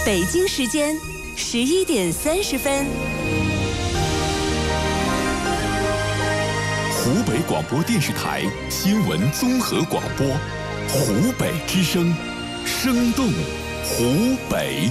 北京时间11点30分。 湖北广播电视台新闻综合广播，湖北之声，生动湖北。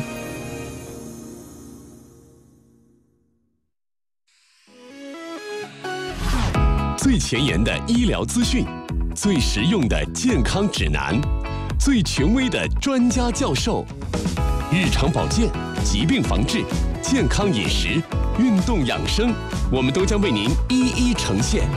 最前沿的医疗资讯，最实用的健康指南，最权威的专家教授，日常保健、疾病防治、健康饮食、运动养生，我们都将为您一一呈现，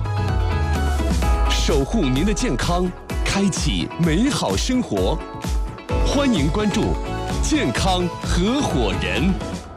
守护您的健康，开启美好生活。欢迎关注健康合伙人。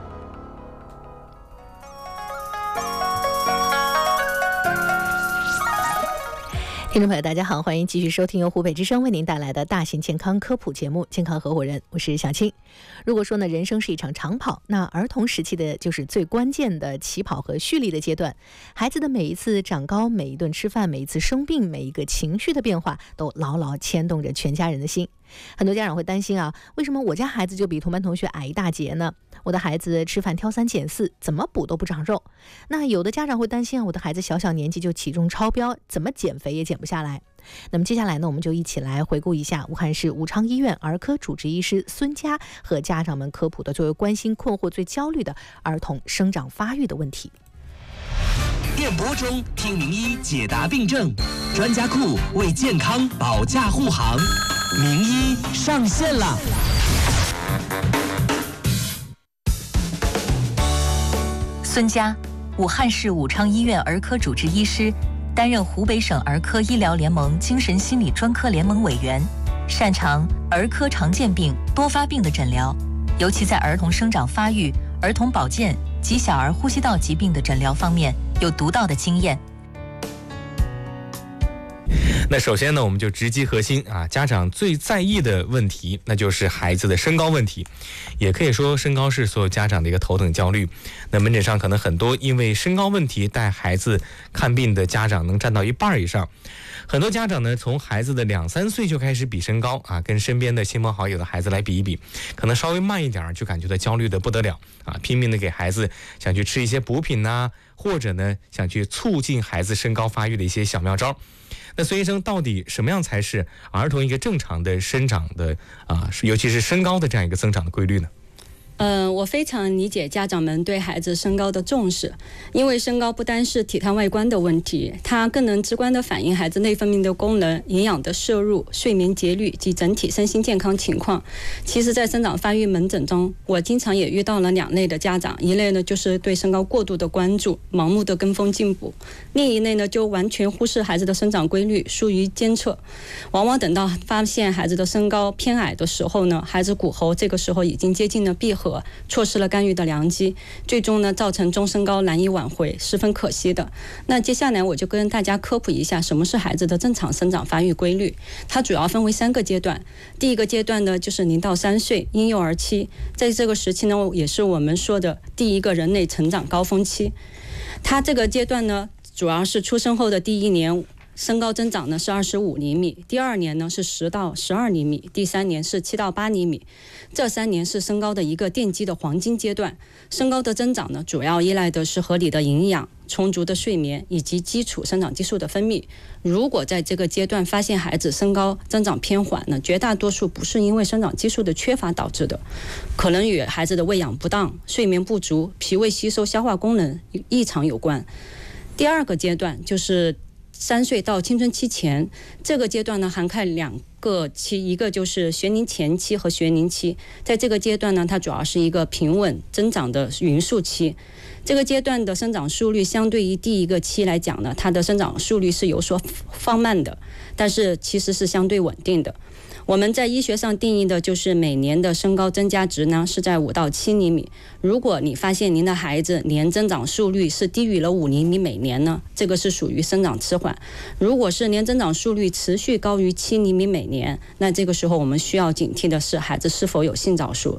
听众朋友大家好，欢迎继续收听由湖北之声为您带来的大型健康科普节目《健康合伙人》，我是小青。如果说呢，人生是一场长跑，那儿童时期的就是最关键的起跑和蓄力的阶段。孩子的每一次长高，每一顿吃饭，每一次生病，每一个情绪的变化，都牢牢牵动着全家人的心。很多家长会担心啊，为什么我家孩子就比同班同学矮一大截呢？我的孩子吃饭挑3拣4，怎么补都不长肉。那有的家长会担心啊，我的孩子小年纪就体重超标，怎么减肥也减不下来。那么接下来呢，我们就一起来回顾一下武汉市武昌医院儿科主治医师孙佳和家长们科普的最为关心、困惑、最焦虑的儿童生长发育的问题。 电波中听名医解答病症，专家库为健康保驾护航，名医上线了。 孙佳，武汉市武昌医院儿科主治医师，担任湖北省儿科医疗联盟精神心理专科联盟委员，擅长儿科常见病、多发病的诊疗，尤其在儿童生长发育、儿童保健及小儿呼吸道疾病的诊疗方面有独到的经验。 那首先呢，我们就直击核心啊，家长最在意的问题，那就是孩子的身高问题。也可以说，身高是所有家长的一个头等焦虑。那门诊上可能很多因为身高问题带孩子看病的家长能占到1半以上。很多家长呢，从孩子的2、3岁就开始比身高啊，跟身边的亲朋好友的孩子来比一比，可能稍微慢一点就感觉到焦虑的不得了啊，拼命的给孩子想去吃一些补品呐，或者呢想去促进孩子身高发育的一些小妙招。那孙医生，到底什么样才是儿童一个正常的生长的尤其是身高的这样一个增长的规律呢？ 我非常理解家长们对孩子身高的重视，因为身高不单是体态外观的问题，它更能直观地反映孩子内分泌的功能、营养的摄入、睡眠节律及整体身心健康情况。其实在生长发育门诊中，我经常也遇到了2类的家长，一类呢就是对身高过度的关注，盲目的跟风进补，另一类呢就完全忽视孩子的生长规律，疏于监测。往往等到发现孩子的身高偏矮的时候呢，孩子骨骺这个时候已经接近了闭合，错失了干预的良机，最终呢造成中身高难以挽回，十分可惜的。那接下来我就跟大家科普一下什么是孩子的正常生长发育规律。它主要分为3个阶段。第一个阶段呢就是0到3岁婴幼儿期，在这个时期呢也是我们说的第一个人类成长高峰期。它这个阶段呢主要是出生后的第1年身高增长呢是25厘米，第2年呢是10到12厘米，第3年是7到8厘米。这3年是身高的一个奠基的黄金阶段。身高的增长呢，主要依赖的是合理的营养、充足的睡眠以及基础生长激素的分泌。如果在这个阶段发现孩子身高增长偏缓呢，绝大多数不是因为生长激素的缺乏导致的，可能与孩子的喂养不当、睡眠不足、脾胃吸收消化功能异常有关。第2个阶段就是3岁到青春期前，这个阶段呢涵盖2个期，一个就是学龄前期和学龄期。在这个阶段呢，它主要是一个平稳增长的匀速期。这个阶段的生长速率相对于第1个期来讲呢，它的生长速率是有所放慢的，但是其实是相对稳定的。我们在医学上定义的就是每年的身高增加值呢是在5到7厘米。如果你发现您的孩子年增长速率是低于了5厘米每年呢，这个是属于生长迟缓。如果是年增长速率持续高于7厘米每年，那这个时候我们需要警惕的是孩子是否有性早熟，